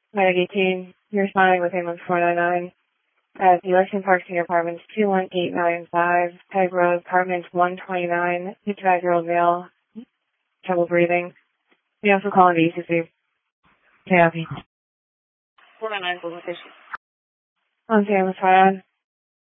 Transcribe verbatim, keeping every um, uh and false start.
Medic eighteen, you're responding with ambulance four nine nine at the Lexington Park Senior Apartments two one eight nine five, Peg Road, Apartment one twenty-nine, fifty-five-year-old male, trouble breathing. We also call in the E C C. Copy. four nine nine, full location. On ambulance four nine nine.